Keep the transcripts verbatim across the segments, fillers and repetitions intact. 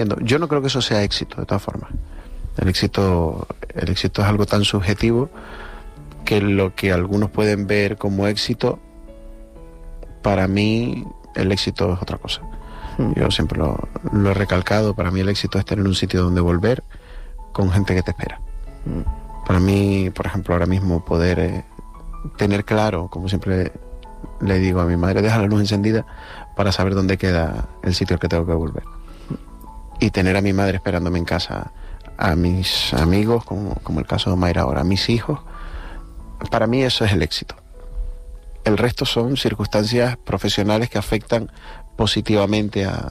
Yo no creo que eso sea éxito, de todas formas. El éxito, el éxito es algo tan subjetivo que lo que algunos pueden ver como éxito, para mí el éxito es otra cosa. Mm. Yo siempre lo, lo he recalcado, para mí el éxito es tener un sitio donde volver con gente que te espera. Mm. Para mí, por ejemplo, ahora mismo poder eh, tener claro, como siempre le digo a mi madre, deja la luz encendida para saber dónde queda el sitio al que tengo que volver. Y tener a mi madre esperándome en casa, a mis amigos, como, como el caso de Mayra ahora, a mis hijos, para mí eso es el éxito. El resto son circunstancias profesionales que afectan positivamente a,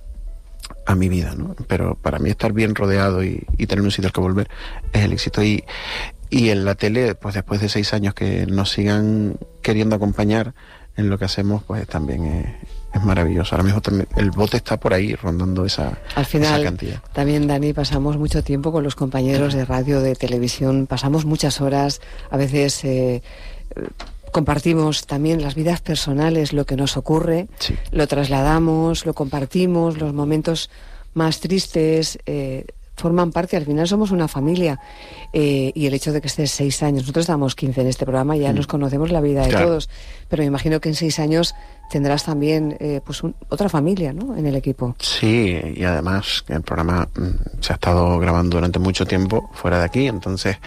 a mi vida, ¿no? Pero para mí estar bien rodeado y, y tener un sitio al que volver es el éxito. Y, y en la tele, pues después de seis años que nos sigan queriendo acompañar en lo que hacemos, pues también es, es maravilloso. Ahora mismo también el bote está por ahí rondando esa, Al final, esa cantidad. También, Dani, pasamos mucho tiempo con los compañeros de radio, de televisión, pasamos muchas horas, a veces eh, compartimos también las vidas personales, lo que nos ocurre, sí. Lo trasladamos, lo compartimos, los momentos más tristes, eh, forman parte, al final somos una familia, eh, y el hecho de que estés seis años, nosotros damos quince en este programa, ya mm. nos conocemos la vida de claro. todos, pero me imagino que en seis años tendrás también eh, pues un, otra familia, ¿no?, en el equipo. Sí, y además el programa mm, se ha estado grabando durante mucho tiempo fuera de aquí, entonces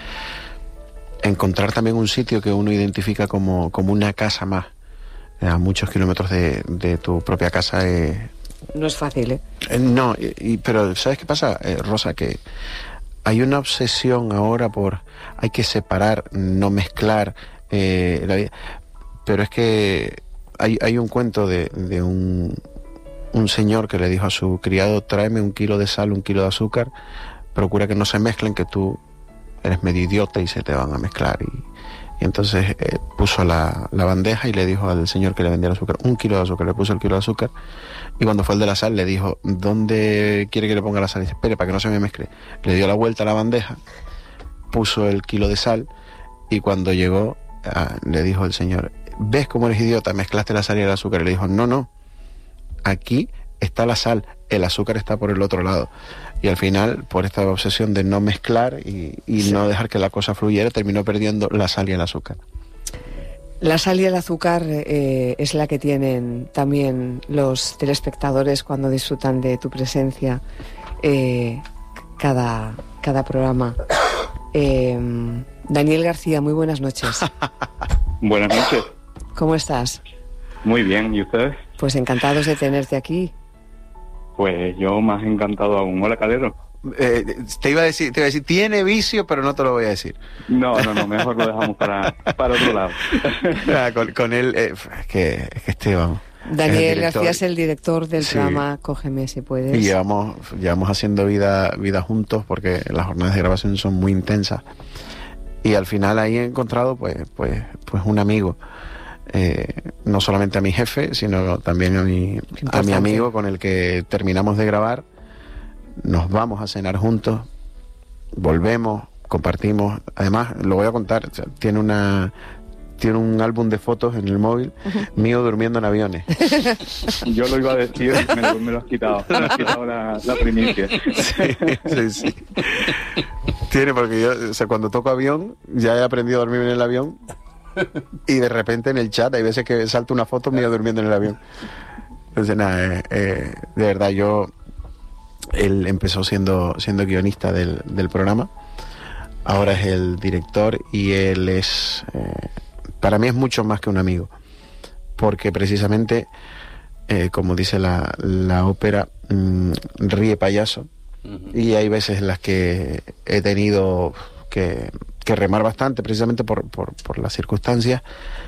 encontrar también un sitio que uno identifica como, como una casa más, a muchos kilómetros de, de tu propia casa es... Eh, No es fácil, ¿eh? eh no, y, pero ¿sabes qué pasa, eh, Rosa? Que hay una obsesión ahora por... Hay que separar, no mezclar eh, la vida. Pero es que hay, hay un cuento de, de un, un señor que le dijo a su criado, tráeme un kilo de sal, un kilo de azúcar, procura que no se mezclen, que tú eres medio idiota y se te van a mezclar. Y, y entonces eh, puso la, la bandeja y le dijo al señor que le vendía el azúcar, un kilo de azúcar, le puso el kilo de azúcar. Y cuando fue el de la sal le dijo, ¿dónde quiere que le ponga la sal? Y dice, espere, para que no se me mezcle. Le dio la vuelta a la bandeja, puso el kilo de sal y cuando llegó ah, le dijo el señor, ¿ves cómo eres idiota? Mezclaste la sal y el azúcar. Y le dijo, no, no, aquí está la sal, el azúcar está por el otro lado. Y al final, por esta obsesión de no mezclar y, y sí. no dejar que la cosa fluyera, terminó perdiendo la sal y el azúcar. La sal y el azúcar eh, es la que tienen también los telespectadores cuando disfrutan de tu presencia eh, cada, cada programa. Eh, Daniel García, muy buenas noches. Buenas noches. ¿Cómo estás? Muy bien, ¿y ustedes? Pues encantados de tenerte aquí. Pues yo más encantado aún. Hola, Calero. Eh, te iba a decir, te iba a decir, tiene vicio, pero no te lo voy a decir. No, no, no, mejor lo dejamos para, para otro lado. Ah, con, con él, eh, es que, es que este, vamos. Daniel García es el director del sí. programa Cógeme si puedes. Y llevamos, llevamos haciendo vida, vida juntos porque las jornadas de grabación son muy intensas. Y al final ahí he encontrado, pues, pues, pues un amigo. Eh, no solamente a mi jefe, sino también a mi, a mi amigo con el que terminamos de grabar. Nos vamos a cenar juntos, volvemos, compartimos. Además, lo voy a contar, o sea, tiene una tiene un álbum de fotos en el móvil uh-huh. mío durmiendo en aviones. Yo lo iba a decir, me lo, me lo has quitado, me has quitado la, la primicia. Sí, sí, sí. Tiene, porque yo, o sea, cuando toco avión, ya he aprendido a dormir en el avión. Y de repente en el chat hay veces que salta una foto mía durmiendo en el avión. Entonces nada, eh, eh, de verdad yo él empezó siendo siendo guionista del, del programa, ahora es el director y él es eh, para mí es mucho más que un amigo, porque precisamente eh, como dice la, la ópera, mmm, ríe payaso. Uh-huh. Y hay veces en las que he tenido que que remar bastante precisamente por, por, por las circunstancias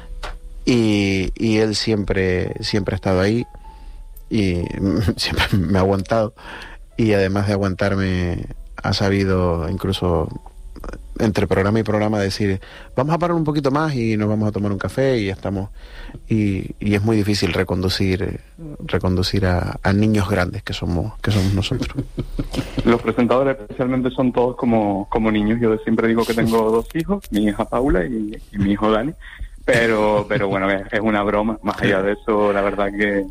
y, y él siempre siempre ha estado ahí y siempre me ha aguantado y además de aguantarme ha sabido incluso entre programa y programa decir vamos a parar un poquito más y nos vamos a tomar un café y estamos y, y es muy difícil reconducir reconducir a, a niños grandes que somos que somos nosotros. Los presentadores especialmente son todos como como niños. Yo siempre digo que tengo dos hijos, mi hija Paula y, y mi hijo Dani, pero pero bueno, es, es una broma. Más allá de eso, la verdad que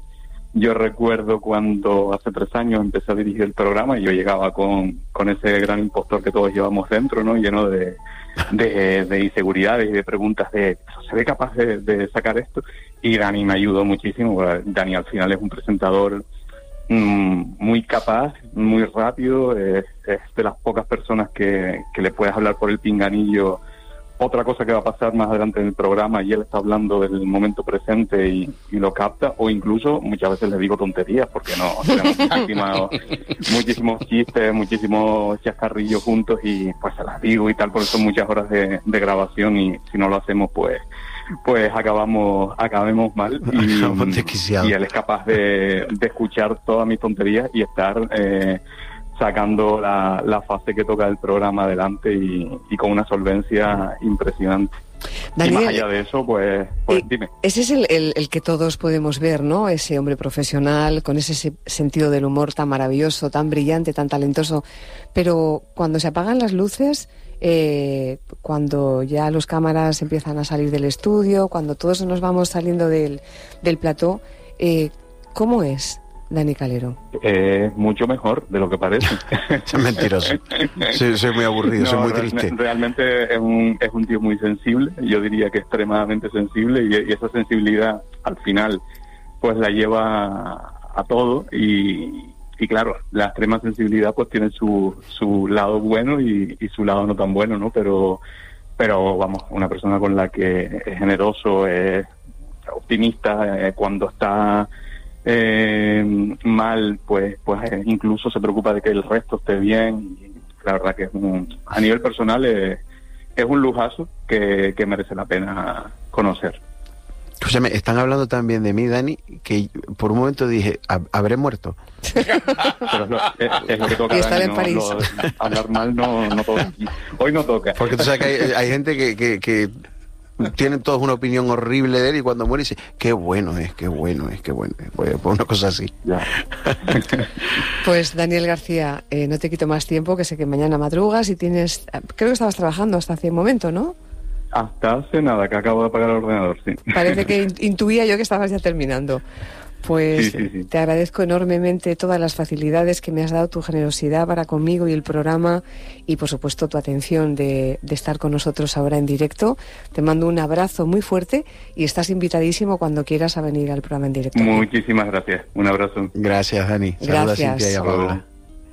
yo recuerdo cuando hace tres años empecé a dirigir el programa y yo llegaba con, con ese gran impostor que todos llevamos dentro, ¿no? Lleno de, de, de inseguridades y de preguntas de, ¿se ve capaz de, de sacar esto? Y Dani me ayudó muchísimo. Dani al final es un presentador mmm, muy capaz, muy rápido, es, es de las pocas personas que, que le puedes hablar por el pinganillo otra cosa que va a pasar más adelante en el programa y él está hablando del momento presente y, y lo capta, o incluso muchas veces le digo tonterías porque no tenemos muchísimos, muchísimos chistes, muchísimos chascarrillos juntos y pues se las digo y tal, por eso muchas horas de, de grabación y si no lo hacemos pues pues acabamos acabemos mal y, y él es capaz de, de escuchar todas mis tonterías y estar eh, sacando la, la fase que toca el programa adelante y, y con una solvencia impresionante. Daniel, y más allá de eso, pues, pues dime. Ese es el, el, el que todos podemos ver, ¿no? Ese hombre profesional, con ese sentido del humor tan maravilloso, tan brillante, tan talentoso. Pero cuando se apagan las luces, eh, cuando ya los cámaras empiezan a salir del estudio, cuando todos nos vamos saliendo del, del plató, eh, ¿cómo es Dani Calero? Eh, mucho mejor de lo que parece. Es mentiroso. Sí, soy muy aburrido, no, soy muy triste. Realmente, realmente es un es un tío muy sensible, yo diría que extremadamente sensible y, y esa sensibilidad al final pues la lleva a, a todo y, y claro, la extrema sensibilidad pues tiene su, su lado bueno y, y su lado no tan bueno, ¿no? Pero, pero vamos, una persona con la que es generoso, es optimista, eh, cuando está Eh, mal, pues pues eh, incluso se preocupa de que el resto esté bien. Y la verdad que es un, a nivel personal es, es un lujazo que, que merece la pena conocer. Escúchame, están hablando también de mí, Dani, que por un momento dije, ¿habré muerto? Pero es lo, es, es lo que toca, y estar Dani, en no, París. Lo, hablar mal no, no toca. Hoy no toca. Porque tú sabes que hay, hay gente que, que, que tienen todos una opinión horrible de él y cuando muere dice, qué bueno es, qué bueno es, qué bueno es. Pues, pues una cosa así. Ya. Pues Daniel García, eh, no te quito más tiempo, que sé que mañana madrugas y tienes, creo que estabas trabajando hasta hace un momento, ¿no? Hasta hace nada, que acabo de apagar el ordenador, sí. Parece que intuía yo que estabas ya terminando. Pues sí, sí, sí. Te agradezco enormemente todas las facilidades que me has dado, tu generosidad para conmigo y el programa y por supuesto tu atención de, de estar con nosotros ahora en directo. Te mando un abrazo muy fuerte y estás invitadísimo cuando quieras a venir al programa en directo. Muchísimas gracias, un abrazo. Gracias, Dani. Saluda a Cintia y a Paula.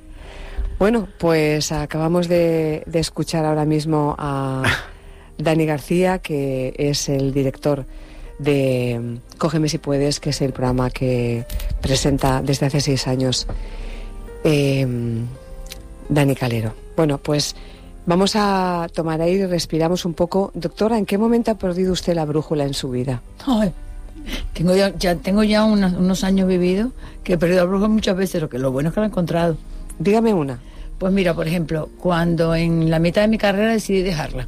Bueno, pues acabamos de, de escuchar ahora mismo a Dani García, que es el director de Cógeme si puedes, que es el programa que presenta desde hace seis años eh, Dani Calero. Bueno, pues vamos a tomar aire y respiramos un poco. Doctora, ¿en qué momento ha perdido usted la brújula en su vida? Ay, tengo ya, ya tengo ya unos, unos años vividos que he perdido la brújula muchas veces, lo que lo bueno es que la he encontrado. Dígame una. Pues mira, por ejemplo, cuando en la mitad de mi carrera decidí dejarla.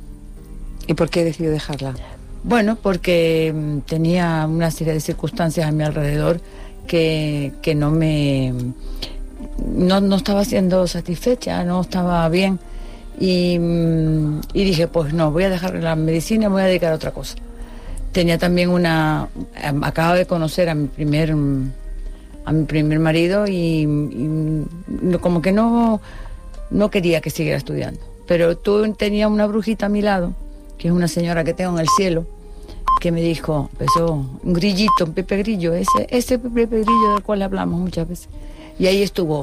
¿Y por qué decidió dejarla? Bueno, porque mm, tenía una serie de circunstancias a mi alrededor que, que no me... No, no estaba siendo satisfecha, no estaba bien. Y, mm, y dije, pues no, voy a dejar la medicina, me voy a dedicar a otra cosa. Tenía también una... Acabo de conocer a mi primer, a mi primer marido y, y como que no, no quería que siguiera estudiando. Pero tú tenía una brujita a mi lado, que es una señora que tengo en el cielo, que me dijo, empezó un grillito, un Pepe Grillo, ese, ese Pepe Grillo del cual hablamos muchas veces. Y ahí estuvo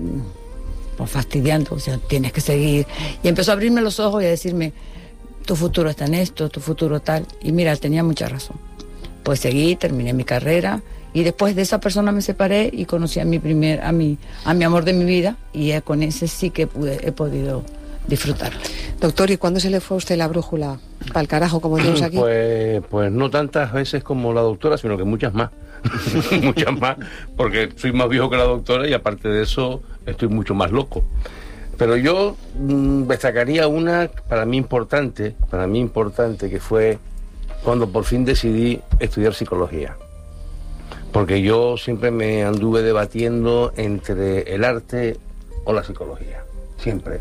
pues, fastidiando, o sea, tienes que seguir. Y empezó a abrirme los ojos y a decirme, tu futuro está en esto, tu futuro tal. Y mira, tenía mucha razón. Pues seguí, terminé mi carrera y después de esa persona me separé y conocí a mi primer, a mi, a mi amor de mi vida y con ese sí que pude, he podido disfrutarlo. Doctor, ¿y cuándo se le fue a usted la brújula? ¿Para el carajo, como decimos aquí? Pues, pues no tantas veces como la doctora, sino que muchas más. Muchas más, porque soy más viejo que la doctora y aparte de eso estoy mucho más loco. Pero yo mmm, destacaría una para mí importante, para mí importante, que fue cuando por fin decidí estudiar psicología. Porque yo siempre me anduve debatiendo entre el arte o la psicología, siempre.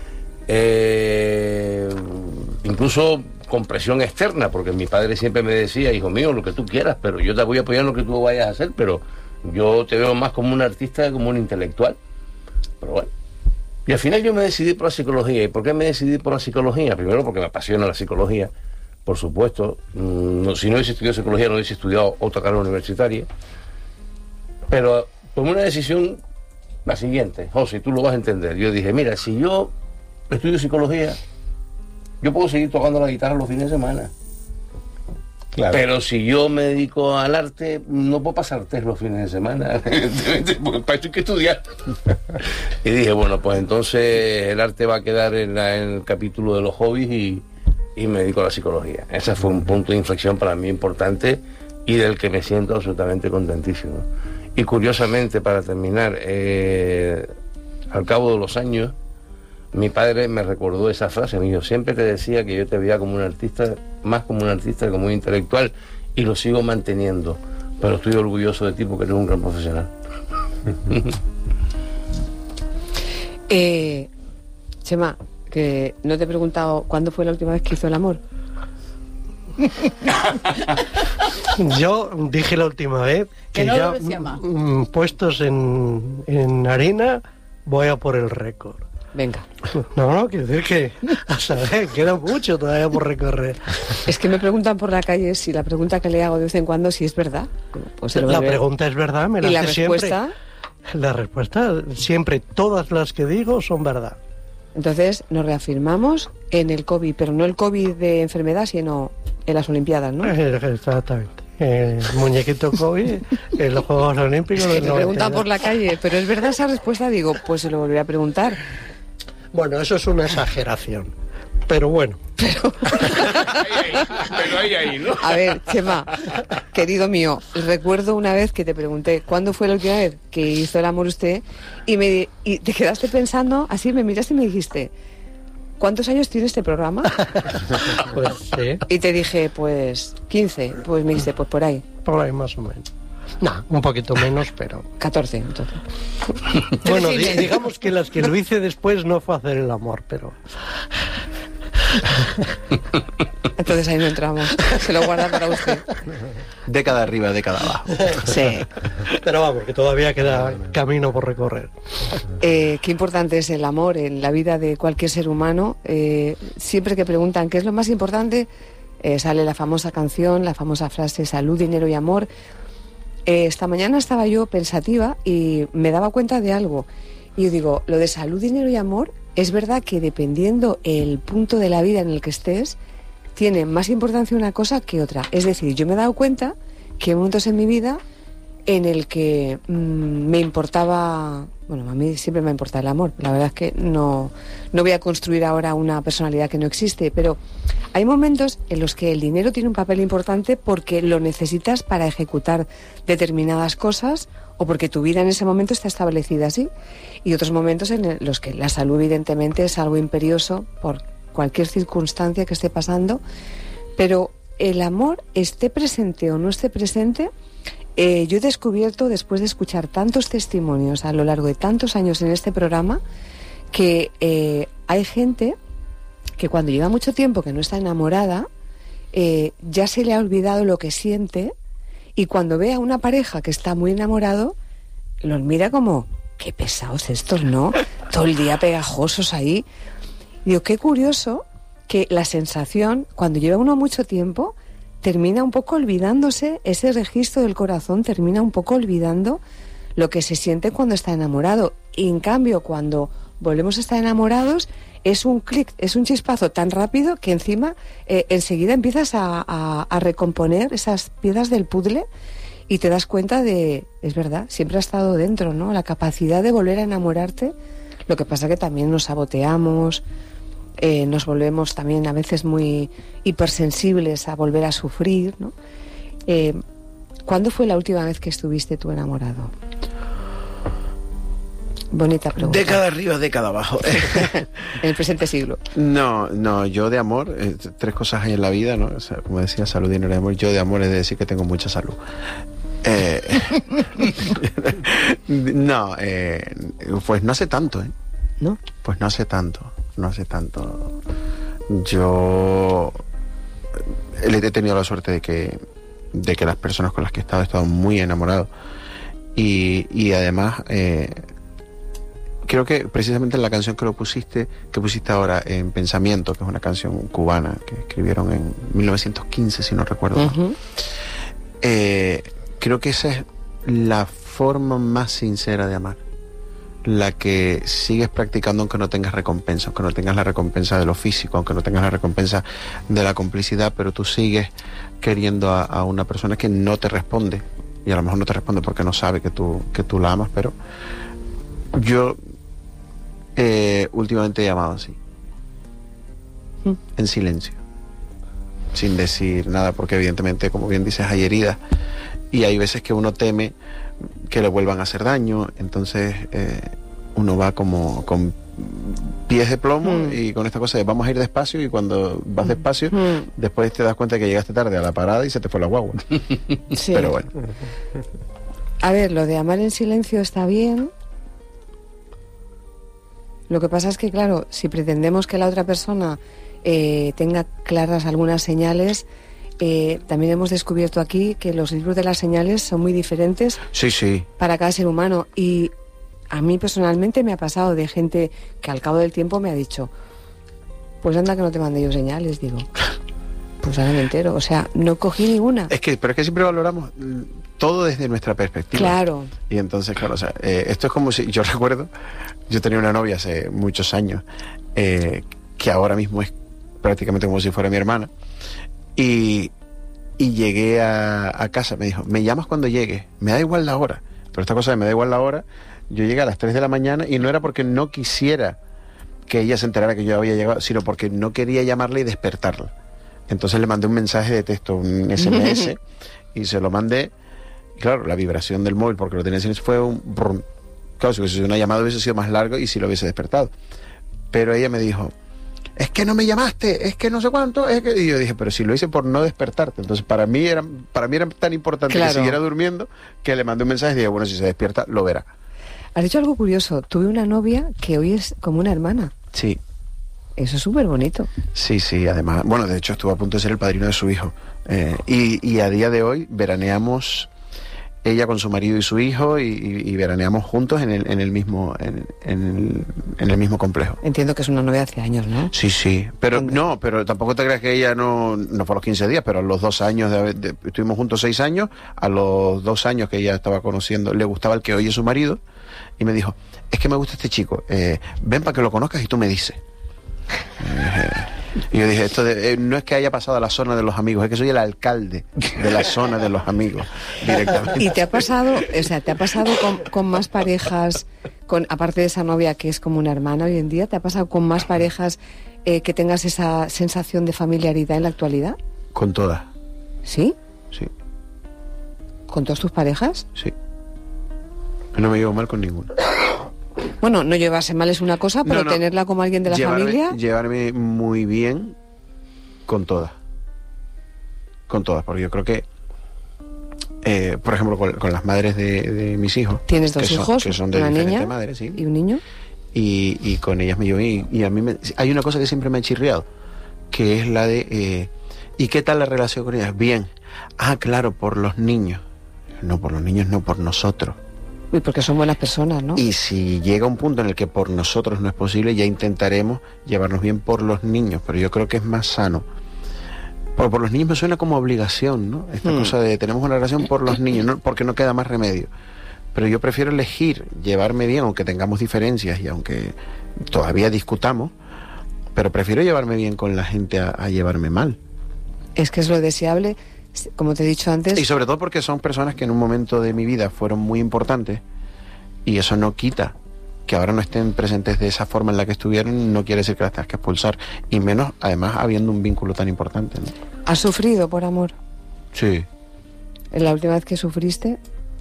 Eh, incluso con presión externa, porque mi padre siempre me decía, hijo mío, lo que tú quieras, pero yo te voy a apoyar en lo que tú vayas a hacer, pero Yo te veo más como un artista que como un intelectual. Pero bueno. Y al final yo me decidí por la psicología. ¿Y por qué me decidí por la psicología? Primero porque me apasiona la psicología, por supuesto. No, si no hubiese estudiado psicología, no hubiese estudiado otra carrera universitaria. Pero tomé una decisión, la siguiente. José, tú lo vas a entender. Yo dije, mira, si yo estudio psicología, yo puedo seguir tocando la guitarra los fines de semana. Claro. Pero si yo me dedico al arte, no puedo pasar test los fines de semana, evidentemente, porque para eso hay que estudiar. Y dije, bueno, pues entonces el arte va a quedar en, la, en el capítulo de los hobbies y, y me dedico a la psicología. Ese fue un punto de inflexión para mí importante y del que me siento absolutamente contentísimo. Y curiosamente, para terminar, eh, al cabo de los años, mi padre me recordó esa frase, me dijo, siempre te decía que yo te veía como un artista, más como un artista que como un intelectual, y lo sigo manteniendo, pero estoy orgulloso de ti porque eres un gran profesional. eh, Chema, que no te he preguntado cuándo fue la última vez que hizo el amor. Yo dije la última vez que, que no ya m- puestos en, en harina voy a por el récord. Venga. No, no, quiero decir que, a saber, queda mucho todavía por recorrer. Es que me preguntan por la calle si la pregunta que le hago de vez en cuando si es verdad. Pues la pregunta es verdad, me la ¿Y hace la respuesta? Siempre. La respuesta, siempre, todas las que digo son verdad. Entonces nos reafirmamos en el COVID, pero no el COVID de enfermedad, sino en las Olimpiadas, ¿no? Exactamente. El muñequito COVID en los Juegos Olímpicos. Es que me preguntan por la calle, pero ¿es verdad esa respuesta? Digo, pues se lo volveré a preguntar. Bueno, eso es una exageración, pero bueno. Pero, pero ahí, ahí, ¿no? A ver, Chema, querido mío, recuerdo una vez que te pregunté ¿cuándo fue la última vez que hizo el amor usted? Y, me, y te quedaste pensando, así me miraste y me dijiste, ¿cuántos años tiene este programa? Pues sí. Y te dije, pues quince, pues me dijiste, pues por ahí. Por ahí más o menos. No, un poquito menos, pero... catorce, entonces. Bueno, di- digamos que las que lo hice después no fue hacer el amor, pero... Entonces ahí no entramos. Se lo guarda para usted. Década arriba, década abajo. Sí. Pero vamos, que todavía queda camino por recorrer. Eh, qué importante es el amor en la vida de cualquier ser humano. Eh, siempre que preguntan qué es lo más importante, eh, sale la famosa canción, la famosa frase salud, dinero y amor. Eh, esta mañana estaba yo pensativa y me daba cuenta de algo. Y yo digo, lo de salud, dinero y amor, es verdad que dependiendo el punto de la vida en el que estés, tiene más importancia una cosa que otra. Es decir, yo me he dado cuenta que hay momentos en mi vida en el que mmm, me importaba, bueno, a mí siempre me ha importado el amor. La verdad es que no, no voy a construir ahora una personalidad que no existe, pero hay momentos en los que el dinero tiene un papel importante porque lo necesitas para ejecutar determinadas cosas o porque tu vida en ese momento está establecida así. Y otros momentos en los que la salud evidentemente es algo imperioso por cualquier circunstancia que esté pasando, pero el amor, esté presente o no esté presente, eh, yo he descubierto después de escuchar tantos testimonios a lo largo de tantos años en este programa que eh, hay gente que cuando lleva mucho tiempo que no está enamorada, eh, ya se le ha olvidado lo que siente, y cuando ve a una pareja que está muy enamorado, los mira como, qué pesados estos, ¿no? Todo el día pegajosos ahí. Digo, qué curioso que la sensación, cuando lleva uno mucho tiempo, termina un poco olvidándose, ese registro del corazón termina un poco olvidando lo que se siente cuando está enamorado. Y en cambio, cuando volvemos a estar enamorados, es un clic, es un chispazo tan rápido que encima eh, enseguida empiezas a, a, a recomponer esas piezas del puzzle y te das cuenta de, es verdad, siempre ha estado dentro, ¿no? La capacidad de volver a enamorarte. Lo que pasa que también nos saboteamos, eh, nos volvemos también a veces muy hipersensibles a volver a sufrir, ¿no? Eh, ¿Cuándo fue la última vez que estuviste tú enamorado? Bonita pregunta. Década arriba, década abajo. En el presente siglo. No, no, yo de amor, eh, tres cosas hay en la vida, ¿no? O sea, como decía, salud, dinero y amor. Yo de amor es de decir que tengo mucha salud. Eh, no, eh, pues no hace tanto, ¿eh? ¿No? Pues no hace tanto, no hace tanto. Yo he tenido la suerte de que, de que las personas con las que he estado he estado muy enamorado. Y, y además, eh, creo que precisamente la canción que lo pusiste, que pusiste ahora en Pensamiento, que es una canción cubana que escribieron en mil novecientos quince, si no recuerdo mal, uh-huh. eh, creo que esa es la forma más sincera de amar, la que sigues practicando aunque no tengas recompensa, aunque no tengas la recompensa de lo físico, aunque no tengas la recompensa de la complicidad, pero tú sigues queriendo a, a una persona que no te responde, y a lo mejor no te responde porque no sabe que tú, que tú la amas, pero yo eh, últimamente he llamado así, mm. en silencio, sin decir nada, porque evidentemente, como bien dices, hay heridas y hay veces que uno teme que le vuelvan a hacer daño, entonces eh, uno va como con pies de plomo mm. y con esta cosa de vamos a ir despacio, y cuando vas despacio mm. después te das cuenta que llegaste tarde a la parada y se te fue la guagua. Sí. Pero bueno, a ver, lo de amar en silencio está bien. Lo que pasa es que, claro, si pretendemos que la otra persona eh, tenga claras algunas señales, Eh, también hemos descubierto aquí que los libros de las señales son muy diferentes sí, sí. para cada ser humano, y a mí personalmente me ha pasado de gente que al cabo del tiempo me ha dicho, pues anda que no te mandé yo señales, digo, pues ahora me entero, o sea, no cogí ninguna. Es que, pero es que siempre valoramos todo desde nuestra perspectiva. Claro. Y entonces, claro, o sea, eh, esto es como si, yo recuerdo, yo tenía una novia hace muchos años, eh, que ahora mismo es prácticamente como si fuera mi hermana. Y, y llegué a, a casa, me dijo, me llamas cuando llegues, me da igual la hora, pero esta cosa de me da igual la hora, yo llegué a las tres de la mañana y no era porque no quisiera que ella se enterara que yo había llegado, sino porque no quería llamarla y despertarla. Entonces le mandé un mensaje de texto, un ese eme ese, y se lo mandé, y claro, la vibración del móvil, porque lo tenía sin, fue un brum. Claro, si hubiese sido una llamada hubiese sido más largo y si lo hubiese despertado. Pero ella me dijo, es que no me llamaste, es que no sé cuánto, es que... Y yo dije, pero si lo hice por no despertarte. Entonces para mí era, para mí era tan importante claro. que siguiera durmiendo, que le mandé un mensaje y dije, bueno, si se despierta, lo verá. Has dicho algo curioso, tuve una novia que hoy es como una hermana. Sí. Eso es súper bonito. Sí, sí, además, bueno, de hecho estuve a punto de ser el padrino de su hijo. Eh, y, y a día de hoy veraneamos ella con su marido y su hijo y, y, y veraneamos juntos en el, en el mismo en, en, el, en el mismo complejo. Entiendo que es una novia hace años, ¿no? Sí, sí, pero ¿dónde? No, pero tampoco te creas que ella no, no fue a los quince días, pero a los dos años, de, de, estuvimos juntos seis años, a los dos años que ella estaba conociendo, le gustaba el que hoy es su marido, y me dijo, es que me gusta este chico, eh, ven para que lo conozcas y tú me dices. Eh, Y yo dije, esto de, eh, no es que haya pasado a la zona de los amigos, es que soy el alcalde de la zona de los amigos, directamente. ¿Y te ha pasado, o sea, te ha pasado con, con más parejas, con aparte de esa novia que es como una hermana hoy en día, te ha pasado con más parejas eh, que tengas esa sensación de familiaridad en la actualidad? Con todas. ¿Sí? Sí. ¿Con todas tus parejas? Sí. No me llevo mal con ninguna. Bueno, no llevarse mal es una cosa, pero no, no. tenerla como alguien de la llevarme, familia... Llevarme muy bien con todas. Con todas, porque yo creo que, eh, por ejemplo, con, con las madres de, de mis hijos... ¿Tienes dos que hijos? Son, que son de una diferentes niña madres, sí. ¿Y un niño? Y, y con ellas me llevo bien. Y, y a mí me, hay una cosa que siempre me ha chirriado, que es la de... Eh, ¿y qué tal la relación con ellas? Bien. Ah, claro, por los niños. No, por los niños, no, por nosotros. Y porque son buenas personas, ¿no? Y si llega un punto en el que por nosotros no es posible, ya intentaremos llevarnos bien por los niños, pero yo creo que es más sano. Por, por los niños me suena como obligación, ¿no? Esta hmm. cosa de tenemos una relación por los niños, ¿no? Porque no queda más remedio. Pero yo prefiero elegir llevarme bien, aunque tengamos diferencias y aunque todavía discutamos, pero prefiero llevarme bien con la gente a, a llevarme mal. Es que es lo deseable... Como te he dicho antes... Y sobre todo porque son personas que en un momento de mi vida fueron muy importantes y eso no quita que ahora no estén presentes de esa forma en la que estuvieron, no quiere decir que las tengas que expulsar, y menos, además, habiendo un vínculo tan importante, ¿no? ¿Has sufrido por amor? Sí. ¿La última vez que sufriste?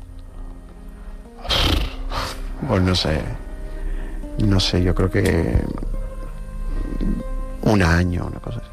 Pues no sé. No sé, yo creo que... un año, una cosa así.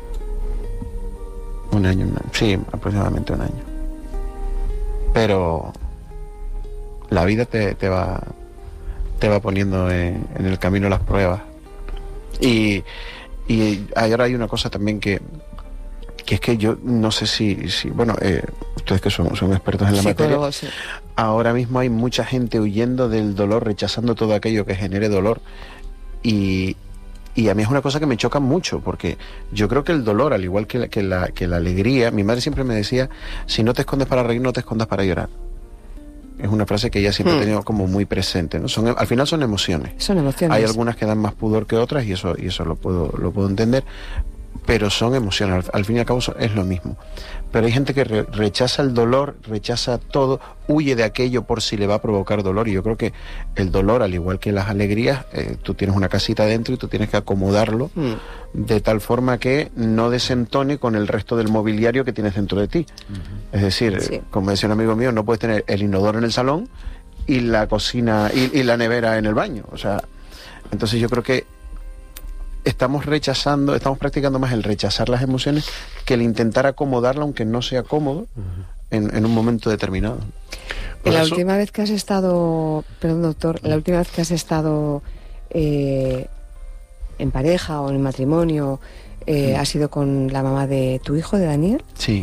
Un año, un año, sí, aproximadamente un año. Pero la vida te, te va te va poniendo en, en el camino las pruebas. Y, y ahora hay una cosa también que, que es que yo no sé si, si bueno, eh, ustedes que son, son expertos en la Psicólogo, materia, sí. ahora mismo hay mucha gente huyendo del dolor, rechazando todo aquello que genere dolor. Y, y a mí es una cosa que me choca mucho, porque yo creo que el dolor, al igual que la, que la, que la alegría, mi madre siempre me decía, si no te escondes para reír, no te escondas para llorar. Es una frase que ella siempre hmm. ha tenido como muy presente, ¿no? Son, al final son emociones. Son emociones. Hay algunas que dan más pudor que otras, y eso, y eso lo puedo, lo puedo entender, pero son emociones, al, al fin y al cabo es lo mismo. Pero hay gente que re, rechaza el dolor, rechaza todo, huye de aquello por si le va a provocar dolor, y yo creo que el dolor, al igual que las alegrías, eh, tú tienes una casita dentro y tú tienes que acomodarlo mm. de tal forma que no desentone con el resto del mobiliario que tienes dentro de ti. Uh-huh. Es decir, sí. como decía un amigo mío, no puedes tener el inodoro en el salón y la cocina y, y la nevera en el baño. O sea, entonces yo creo que estamos rechazando, estamos practicando más el rechazar las emociones que el intentar acomodarla, aunque no sea cómodo, uh-huh. en, en un momento determinado. Por la eso... última vez que has estado, perdón doctor, la última vez que has estado eh, en pareja o en matrimonio, eh, uh-huh. ¿ha sido con la mamá de tu hijo, de Daniel? Sí.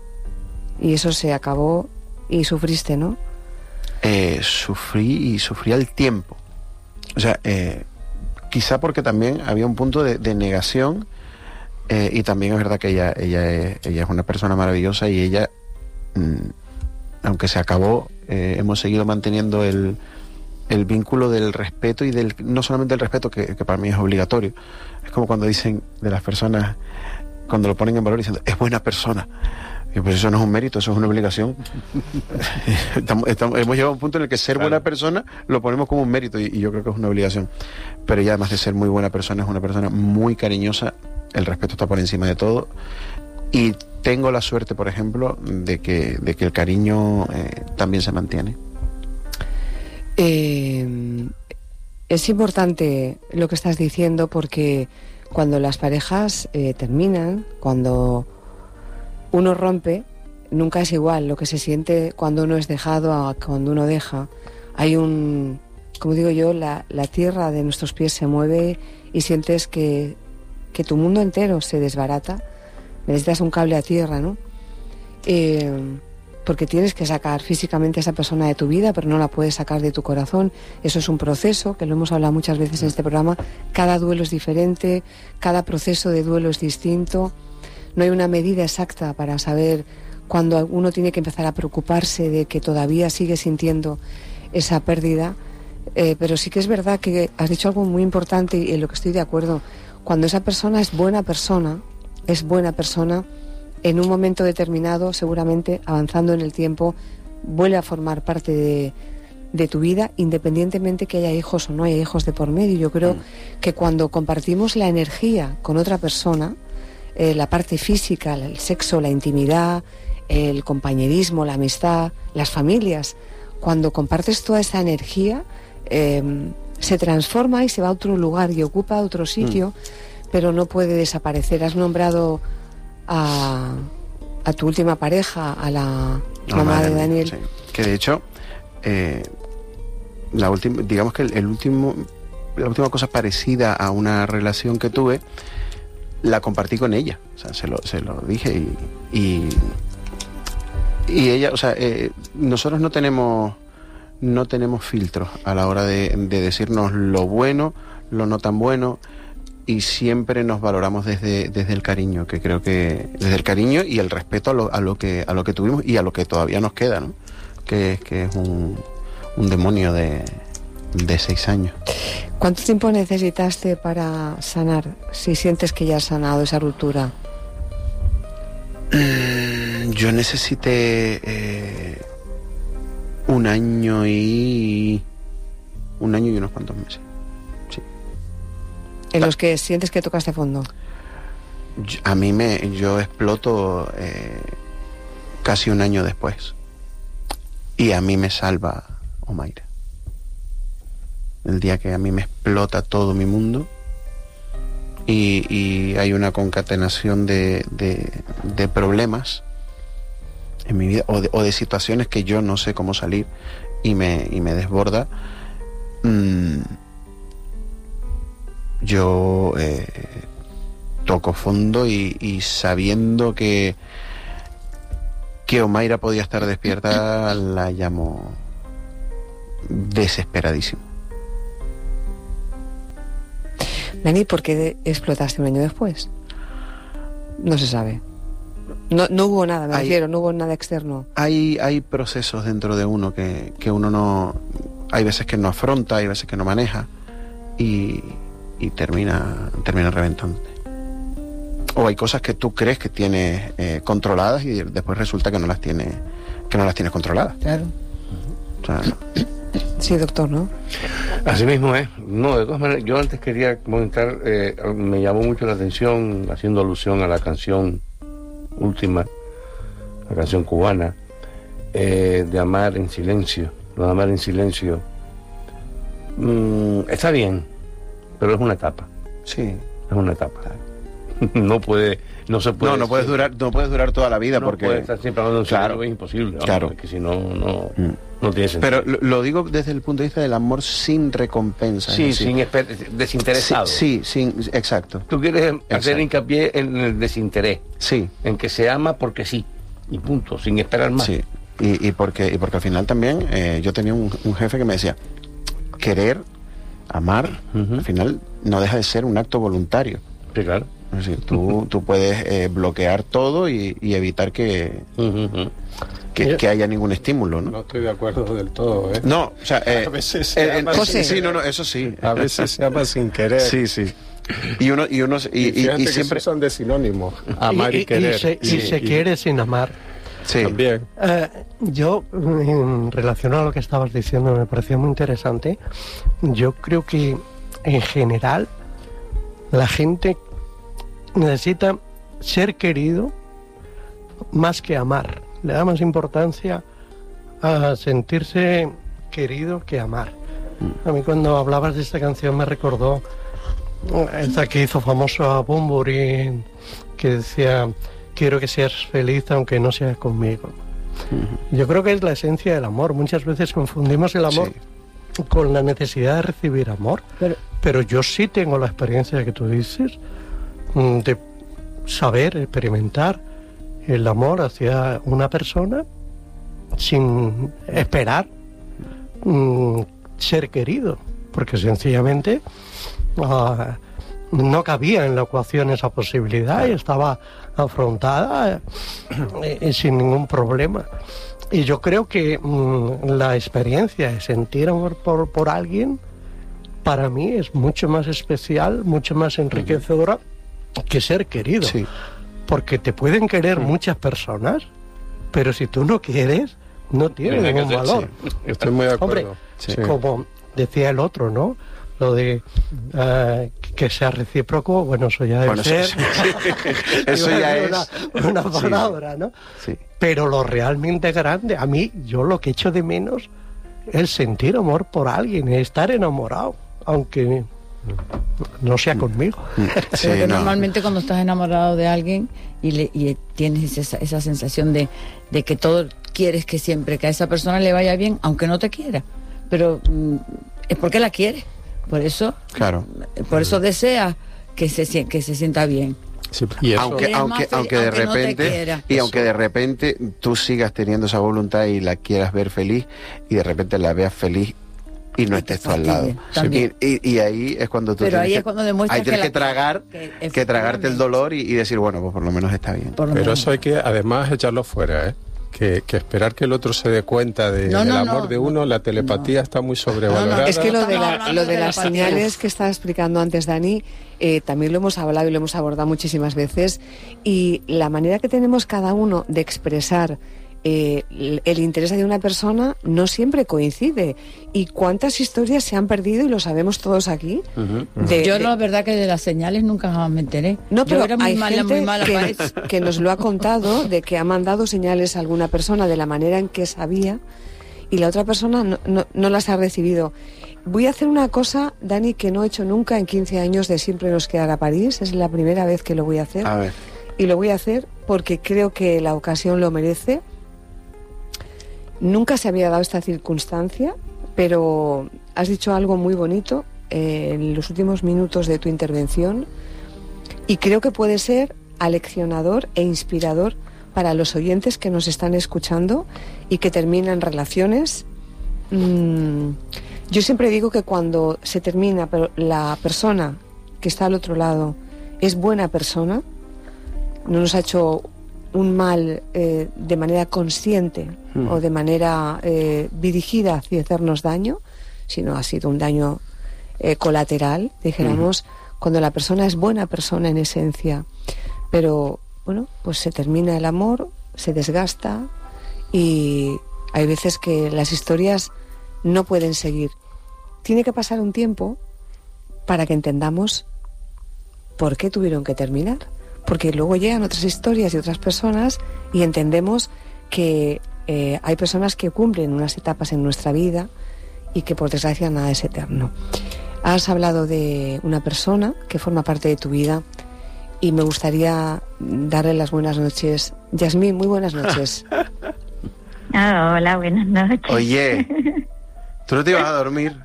Y eso se acabó y sufriste, ¿no? Eh, sufrí y sufrí al tiempo. O sea, eh, quizá porque también había un punto de, de negación, eh, y también es verdad que ella, ella, es, ella es una persona maravillosa, y ella, mmm, aunque se acabó, eh, hemos seguido manteniendo el, el vínculo del respeto, y del no solamente el respeto, que, que para mí es obligatorio. Es como cuando dicen de las personas, cuando lo ponen en valor diciendo, es buena persona. Y pues eso no es un mérito, eso es una obligación. estamos, estamos, hemos llegado a un punto en el que ser buena persona lo ponemos como un mérito, y, y yo creo que es una obligación. Pero ella, además de ser muy buena persona, es una persona muy cariñosa, el respeto está por encima de todo, y tengo la suerte, por ejemplo, de que, de que el cariño eh, también se mantiene. Eh, es importante lo que estás diciendo, porque cuando las parejas eh, terminan, cuando uno rompe, nunca es igual lo que se siente cuando uno es dejado a cuando uno deja. Hay un, como digo yo, la, la tierra de nuestros pies se mueve y sientes que, que tu mundo entero se desbarata. Necesitas un cable a tierra, ¿no? Eh, porque tienes que sacar físicamente a esa persona de tu vida, pero no la puedes sacar de tu corazón. Eso es un proceso, que lo hemos hablado muchas veces en este programa. Cada duelo es diferente, cada proceso de duelo es distinto. No hay una medida exacta para saber cuándo uno tiene que empezar a preocuparse de que todavía sigue sintiendo esa pérdida, eh, pero sí que es verdad que has dicho algo muy importante, y en lo que estoy de acuerdo. Cuando esa persona es buena persona, es buena persona, en un momento determinado, seguramente avanzando en el tiempo, vuelve a formar parte de, de tu vida, independientemente que haya hijos o no haya hijos de por medio. Yo creo mm. que cuando compartimos la energía con otra persona, Eh, la parte física, el sexo, la intimidad, el compañerismo, la amistad, las familias, cuando compartes toda esa energía, eh, se transforma y se va a otro lugar y ocupa otro sitio, mm. pero no puede desaparecer. Has nombrado a, a tu última pareja, a la no, mamá de Daniel. Sí. Que de hecho, eh, la última, digamos que el, el último, la última cosa parecida a una relación que tuve, la compartí con ella. O sea, se lo, se lo dije, y, y, y ella, o sea, eh, nosotros no tenemos no tenemos filtros a la hora de, de decirnos lo bueno, lo no tan bueno, y siempre nos valoramos desde, desde el cariño, que creo que desde el cariño y el respeto a lo, a lo que a lo que tuvimos y a lo que todavía nos queda, ¿no? Que, que es un, un demonio de, de seis años. ¿Cuánto tiempo necesitaste para sanar, si sientes que ya has sanado esa ruptura? Mm, yo necesité eh, un año y un año y unos cuantos meses. Sí. ¿En los que sientes que tocaste fondo? Yo, a mí me, yo exploto eh, casi un año después, y a mí me salva Omaira. El día que a mí me explota todo mi mundo, y, y hay una concatenación de, de, de problemas en mi vida, o de, o de situaciones que yo no sé cómo salir, y me, y me desborda. Mm, yo eh, toco fondo, y, y sabiendo que que Omaira podía estar despierta, la llamó desesperadísimo. Dani, ¿por qué explotaste un año después? No se sabe. No, no hubo nada, me hay, refiero, no hubo nada externo. Hay, hay procesos dentro de uno que, que uno no... Hay veces que no afronta, hay veces que no maneja y, y termina, termina reventándote. O hay cosas que tú crees que tienes eh, controladas y después resulta que no las tienes, que no las tienes controladas. Claro. O sea, sí, doctor, ¿no? Así mismo es. No, de todas maneras, yo antes quería comentar, eh, me llamó mucho la atención, haciendo alusión a la canción última, la canción cubana, eh, de Amar en Silencio. Lo de Amar en Silencio mm, está bien, pero es una etapa. Sí. Es una etapa. No puede, no se puede. No, no puedes durar, no puedes durar toda la vida, no porque puedes estar siempre hablando de claro, silencio, es imposible. Vamos, claro. Porque si no, no, mm. no tiene sentido. Pero lo, lo digo desde el punto de vista del amor sin recompensa. Sí, es decir, sin esper- desinteresado. Sí, sí, sin, exacto. Tú quieres Exacto. hacer hincapié en el desinterés. Sí. En que se ama porque sí. Y punto, sin esperar más. Sí. Y, y porque y porque al final también eh, yo tenía un, un jefe que me decía, querer, amar, uh-huh. al final no deja de ser un acto voluntario. Sí, claro. Es decir, tú, tú puedes eh, bloquear todo y, y evitar que, uh-huh. que, que haya ningún estímulo, ¿no? No estoy de acuerdo del todo, ¿eh? No, o sea, eh, a veces se eh, ama eh, sin sí, querer. no, no, eso sí. A veces se ama sin querer. Sí, sí. Y uno y uno y, y, y, y siempre son de sinónimos, amar y, y querer. Y se, sí, y se y... quiere sin amar. Sí. También. Uh, yo, en relación a lo que estabas diciendo, me pareció muy interesante. Yo creo que, en general, la gente necesita ser querido más que amar. Le da más importancia a sentirse querido que amar. A mí, cuando hablabas de esta canción, me recordó esta que hizo famoso a Bunbury, que decía: quiero que seas feliz aunque no seas conmigo. Uh-huh. Yo creo que es la esencia del amor. Muchas veces confundimos el amor sí. con la necesidad de recibir amor, pero, pero yo sí tengo la experiencia que tú dices de saber experimentar el amor hacia una persona sin esperar mm, ser querido, porque sencillamente uh, no cabía en la ecuación esa posibilidad y estaba afrontada eh, sin ningún problema. Y yo creo que mmm, la experiencia de sentir amor por, por alguien, para mí es mucho más especial, mucho más enriquecedora uh-huh. que ser querido. Sí. Porque te pueden querer uh-huh. muchas personas, pero si tú no quieres, no tiene Tiene ningún ser, valor. Sí. Estoy muy de acuerdo. Hombre, sí. como decía el otro, ¿no? Lo de uh, que sea recíproco, bueno, eso ya debe bueno, ser. Eso, eso ya es una, una palabra, sí. ¿no? Sí. Pero lo realmente grande, a mí, yo lo que echo de menos es sentir amor por alguien, es estar enamorado, aunque no sea conmigo. Sí, Pero no. Normalmente cuando estás enamorado de alguien y, le, y tienes esa, esa sensación de, de que todo quieres que siempre que a esa persona le vaya bien, aunque no te quiera, pero mm, es porque la quieres. Por eso, claro. por eso desea que se que se sienta bien. Sí, y eso, aunque aunque feliz, aunque de aunque repente no y aunque de repente tú sigas teniendo esa voluntad y la quieras ver feliz y de repente la veas feliz y no estés tú al lado. Y, y, y ahí es cuando tú Pero tienes, ahí que, es cuando demuestras ahí tienes que, que tragar que, que tragarte el dolor y, y decir, bueno, pues por lo menos está bien. Pero menos. Eso hay que además echarlo fuera, ¿eh? Que, que esperar que el otro se dé cuenta de, no, no, del amor no, de uno, la telepatía no. está muy sobrevalorada. No, no, es que lo de, la, lo de las señales que estaba explicando antes Dani, eh, también lo hemos hablado y lo hemos abordado muchísimas veces, y la manera que tenemos cada uno de expresar eh, el interés de una persona no siempre coincide. ¿Y cuántas historias se han perdido y lo sabemos todos aquí? Uh-huh. De, Yo de... la verdad que de las señales nunca me enteré. No, pero Yo era muy hay mala, gente muy mala que, para eso. que nos lo ha contado, de que ha mandado señales a alguna persona de la manera en que sabía y la otra persona no, no, no las ha recibido. Voy a hacer una cosa, Dani, que no he hecho nunca en quince años de Siempre nos quedará París. Es la primera vez que lo voy a hacer. A ver. Y lo voy a hacer porque creo que la ocasión lo merece. Nunca se había dado esta circunstancia, pero has dicho algo muy bonito eh, en los últimos minutos de tu intervención y creo que puede ser aleccionador e inspirador para los oyentes que nos están escuchando y que terminan relaciones. Mmm, yo siempre digo que cuando se termina, pero la persona que está al otro lado es buena persona, no nos ha hecho un mal eh, de manera consciente mm. o de manera eh, dirigida hacia hacernos daño, sino ha sido un daño eh, colateral, dijéramos, mm. cuando la persona es buena persona en esencia, pero bueno, pues se termina el amor, se desgasta y hay veces que las historias no pueden seguir. Tiene que pasar un tiempo para que entendamos por qué tuvieron que terminar. Porque luego llegan otras historias y otras personas y entendemos que eh, hay personas que cumplen unas etapas en nuestra vida y que por desgracia nada es eterno. Has hablado de una persona que forma parte de tu vida y me gustaría darle las buenas noches. Yasmín, muy buenas noches. Oh, hola, buenas noches. Oye, ¿tú no te ibas a dormir?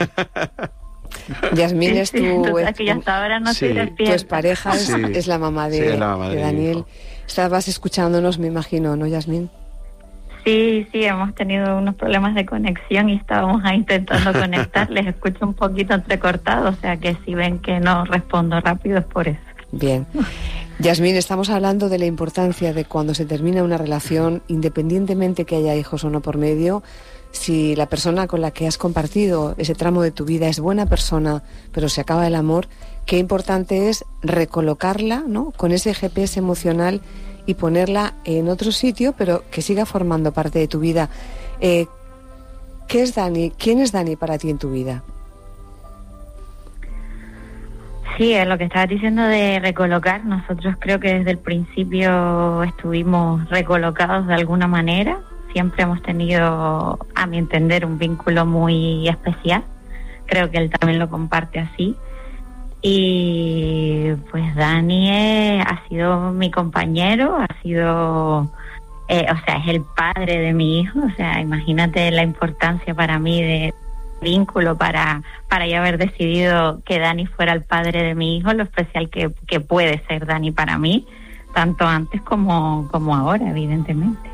Yasmín es tu, sí, es, que ya hasta ahora no sí, tu expareja, es, sí, es la mamá de, sí, es la mamá de, de Daniel. Estabas escuchándonos, me imagino, ¿no, Yasmín? Sí, sí, hemos tenido unos problemas de conexión y estábamos ahí intentando conectar. Les escucho un poquito entrecortado, o sea que si ven que no respondo rápido es por eso. Bien. Yasmín, estamos hablando de la importancia de cuando se termina una relación, independientemente que haya hijos o no por medio, si la persona con la que has compartido ese tramo de tu vida es buena persona, pero se acaba el amor, qué importante es recolocarla, ¿no?, con ese G P S emocional y ponerla en otro sitio, pero que siga formando parte de tu vida. Eh, ¿Qué es Dani? ¿Quién es Dani para ti en tu vida? Sí, es lo que estabas diciendo de recolocar. Nosotros creo que desde el principio estuvimos recolocados de alguna manera. Siempre hemos tenido, a mi entender, un vínculo muy especial. Creo que él también lo comparte así. Y pues Dani es, ha sido mi compañero, ha sido, eh, o sea, es el padre de mi hijo. O sea, imagínate la importancia para mí de vínculo para para ya haber decidido que Dani fuera el padre de mi hijo, lo especial que, que puede ser Dani para mí, tanto antes como, como ahora, evidentemente.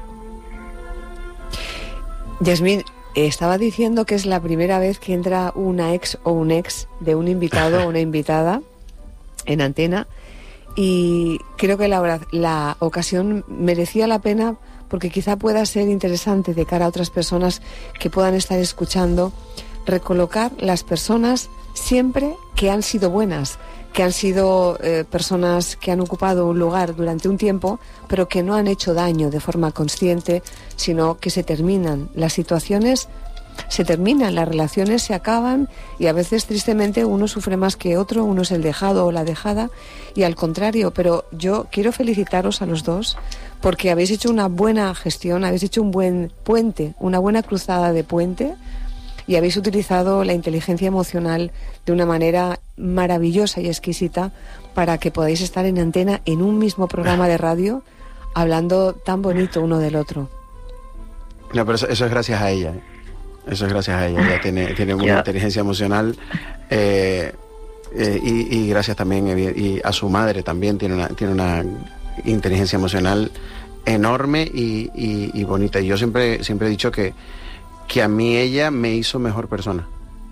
Yasmín, estaba diciendo que es la primera vez que entra una ex o un ex de un invitado o una invitada en antena y creo que la, la ocasión merecía la pena porque quizá pueda ser interesante de cara a otras personas que puedan estar escuchando, recolocar las personas siempre que han sido buenas, que han sido eh, personas que han ocupado un lugar durante un tiempo, pero que no han hecho daño de forma consciente, sino que se terminan las situaciones, se terminan las relaciones, se acaban y a veces tristemente uno sufre más que otro, uno es el dejado o la dejada y al contrario, pero yo quiero felicitaros a los dos porque habéis hecho una buena gestión, habéis hecho un buen puente, una buena cruzada de puente y habéis utilizado la inteligencia emocional de una manera maravillosa y exquisita para que podáis estar en antena en un mismo programa de radio hablando tan bonito uno del otro. No, pero eso, eso es gracias a ella. Eso es gracias a ella. Ella tiene, tiene una inteligencia emocional eh, eh, y, y gracias también y a su madre también tiene una, tiene una inteligencia emocional enorme y, y, y bonita. Y yo siempre, siempre he dicho que que a mí ella me hizo mejor persona,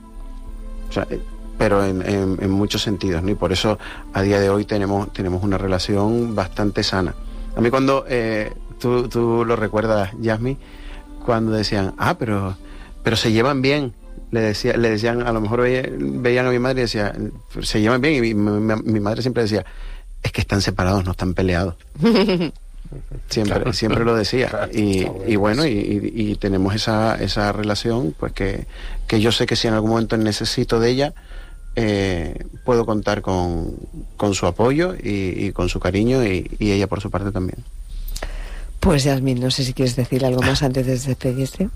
o sea, pero en, en, en muchos sentidos, ¿no? Y por eso a día de hoy tenemos, tenemos una relación bastante sana. A mí cuando, eh, tú, tú lo recuerdas, Yasmi, cuando decían, ah, pero, pero se llevan bien, le, decía, le decían, a lo mejor veía, veían a mi madre y decían, se llevan bien, y mi, mi, mi madre siempre decía, es que están separados, no están peleados. Siempre, claro. siempre lo decía. Claro, y, bueno, y bueno, y, y, y tenemos esa, esa relación, pues que, que yo sé que si en algún momento necesito de ella, eh, puedo contar con, con su apoyo y, y con su cariño y, y ella por su parte también. Pues Yasmín, no sé si quieres decir algo más antes de despedirte.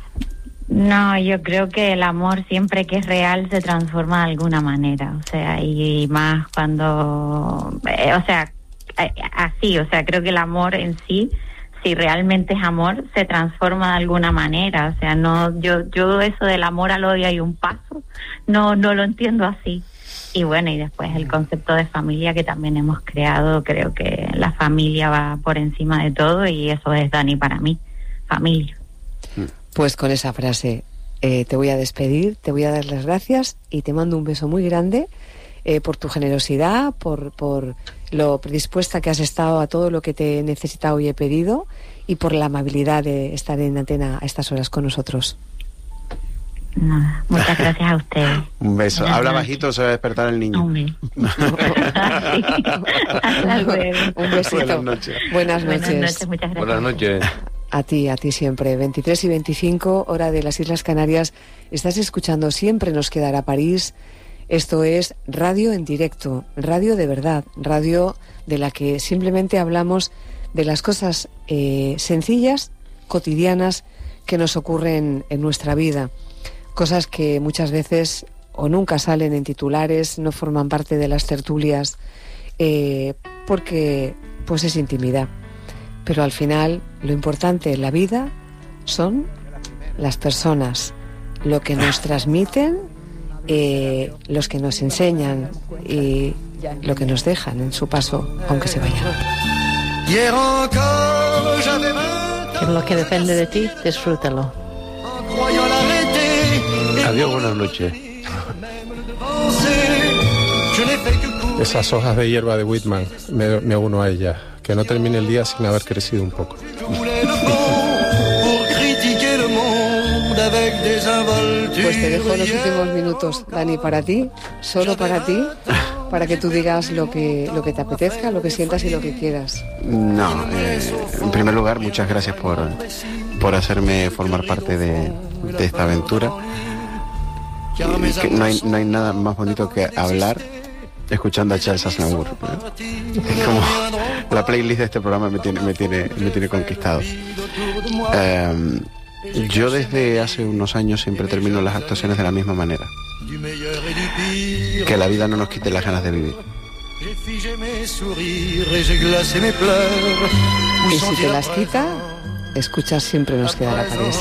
No, yo creo que el amor siempre que es real se transforma de alguna manera, o sea, y más cuando, eh, o sea, así, o sea, creo que el amor en sí, si realmente es amor, se transforma de alguna manera, o sea, no, yo, yo eso del amor al odio hay un paso, no, no lo entiendo así, Y bueno, y después el concepto de familia que también hemos creado, creo que la familia va por encima de todo y eso es Dani para mí, familia. Pues con esa frase eh, te voy a despedir, te voy a dar las gracias y te mando un beso muy grande eh, por tu generosidad, por, por lo predispuesta que has estado a todo lo que te he necesitado y he pedido y por la amabilidad de estar en antena a estas horas con nosotros. Nada, muchas gracias a ustedes. Un beso. Buenas Habla noches. bajito, se va a despertar el niño. Hombre. Hasta luego. Un besito. Buenas noches. Buenas noches. Buenas noches, muchas gracias. Buenas noches. A ti, a ti siempre. veintitrés y veinticinco, hora de las Islas Canarias. Estás escuchando Siempre nos quedará París. Esto es radio en directo, radio de verdad, radio de la que simplemente hablamos de las cosas eh, sencillas, cotidianas, que nos ocurren en nuestra vida. Cosas que muchas veces o nunca salen en titulares, no forman parte de las tertulias, eh, porque pues es intimidad. Pero al final lo importante en la vida son las personas, lo que nos transmiten, eh, los que nos enseñan y lo que nos dejan en su paso, aunque se vayan. En lo que depende de ti, disfrútalo. Adiós, buenas noches. Esas hojas de hierba de Whitman, me, me uno a ellas. Que no termine el día sin haber crecido un poco. Pues te dejo los últimos minutos, Dani, para ti, solo para ti, para que tú digas lo que, lo que te apetezca, lo que sientas y lo que quieras. No, eh, en primer lugar, muchas gracias por, por hacerme formar parte de, de esta aventura. Y que no hay, no hay nada más bonito que hablar escuchando a Charles Aznavour. Es como la playlist de este programa me tiene, me tiene, me tiene conquistado. Eh, yo desde hace unos años siempre termino las actuaciones de la misma manera. Que la vida no nos quite las ganas de vivir. Y si te las quita, escuchas Siempre nos quedará París.